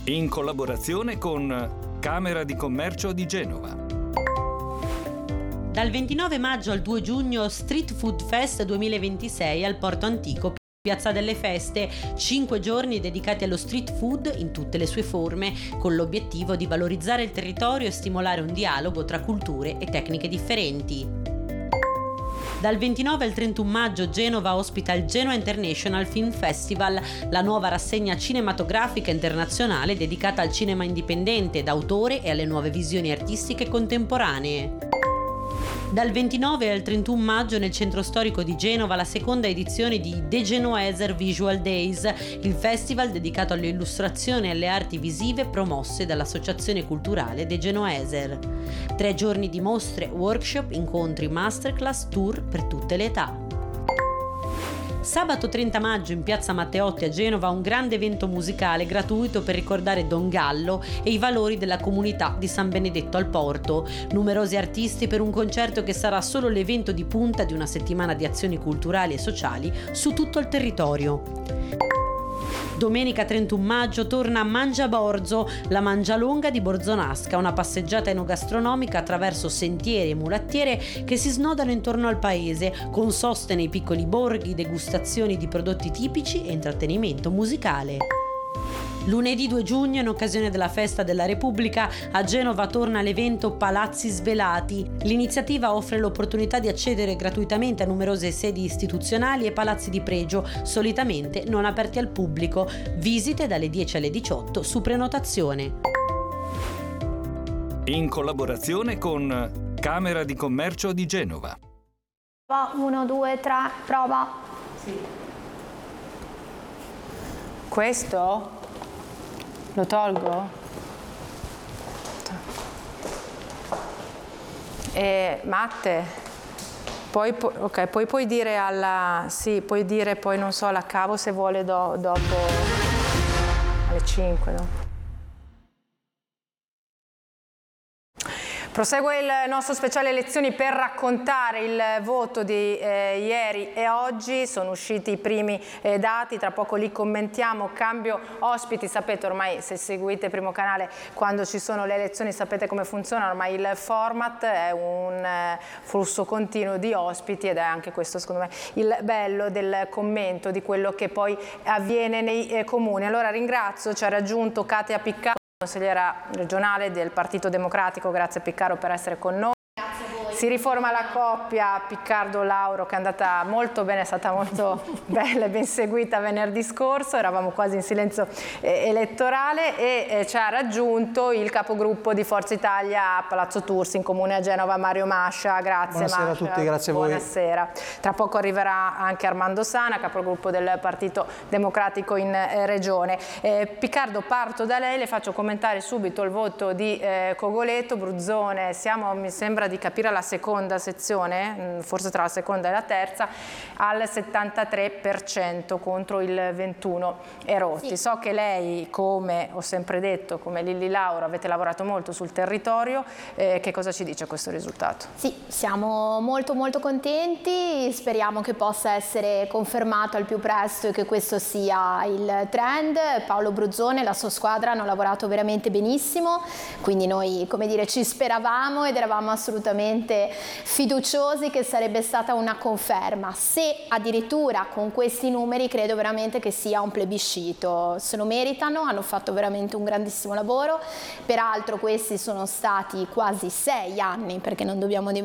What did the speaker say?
in collaborazione con Camera di Commercio di Genova. Dal 29 maggio al 2 giugno Street Food Fest 2026 al Porto Antico, Piazza delle Feste, 5 giorni dedicati allo street food in tutte le sue forme, con l'obiettivo di valorizzare il territorio e stimolare un dialogo tra culture e tecniche differenti. Dal 29 al 31 maggio Genova ospita il Genoa International Film Festival, la nuova rassegna cinematografica internazionale dedicata al cinema indipendente d'autore e alle nuove visioni artistiche contemporanee. Dal 29 al 31 maggio nel centro storico di Genova la seconda edizione di De Genoeser Visual Days, il festival dedicato alle illustrazioni e alle arti visive promosse dall'Associazione Culturale De Genoeser. 3 giorni di mostre, workshop, incontri, masterclass, tour per tutte le età. Sabato 30 maggio in piazza Matteotti a Genova un grande evento musicale gratuito per ricordare Don Gallo e i valori della comunità di San Benedetto al Porto. Numerosi artisti per un concerto che sarà solo l'evento di punta di una settimana di azioni culturali e sociali su tutto il territorio. Domenica 31 maggio torna a Mangia Borzo, la Mangialonga di Borzonasca, una passeggiata enogastronomica attraverso sentieri e mulattiere che si snodano intorno al paese, con soste nei piccoli borghi, degustazioni di prodotti tipici e intrattenimento musicale. Lunedì 2 giugno, in occasione della Festa della Repubblica, a Genova torna l'evento Palazzi Svelati. L'iniziativa offre l'opportunità di accedere gratuitamente a numerose sedi istituzionali e palazzi di pregio, solitamente non aperti al pubblico. Visite dalle 10 alle 18 su prenotazione. In collaborazione con Camera di Commercio di Genova. 1, 2, 3, prova. Sì. Questo? Lo tolgo? Matte, poi puoi dire alla... Sì, puoi dire poi, non so, la cavo se vuole dopo alle 5, no? Prosegue il nostro speciale elezioni per raccontare il voto di ieri e oggi. Sono usciti i primi dati, tra poco li commentiamo. Cambio ospiti, sapete ormai, se seguite Primo Canale, quando ci sono le elezioni sapete come funziona, ormai il format è un flusso continuo di ospiti ed è anche questo secondo me il bello del commento di quello che poi avviene nei comuni. Allora ringrazio, ci ha raggiunto Katia Piccaro, consigliera regionale del Partito Democratico. Grazie Piccaro per essere con noi. Grazie a voi. Si riforma la coppia Piccardo-Lauro che è andata molto bene, è stata molto bella e ben seguita venerdì scorso, eravamo quasi in silenzio elettorale e ci ha raggiunto il capogruppo di Forza Italia a Palazzo Tursi in comune a Genova, Mario Mascia. Grazie. Buonasera Mascia. A tutti, grazie a voi. Buonasera. Tra poco arriverà anche Armando Sana, capogruppo del Partito Democratico in Regione. Piccardo, parto da lei, le faccio commentare subito il voto di Cogoleto, Bruzzone. Siamo, mi sembra di capire, alla seconda sezione, forse tra la seconda e la terza, al 73% contro il 21% erotti. Sì. So che lei, come ho sempre detto, come Lilli Lauro, avete lavorato molto sul territorio. Che cosa ci dice questo risultato? Sì, siamo molto contenti, speriamo che possa essere confermato al più presto e che questo sia il trend. Paolo Bruzzone e la sua squadra hanno lavorato veramente benissimo, quindi noi, come dire, ci speravamo ed eravamo assolutamente fiduciosi che sarebbe stata una conferma. Se addirittura con questi numeri, credo veramente che sia un plebiscito, se lo meritano, hanno fatto veramente un grandissimo lavoro. Peraltro questi sono stati quasi 6 anni, perché non dobbiamo dimenticare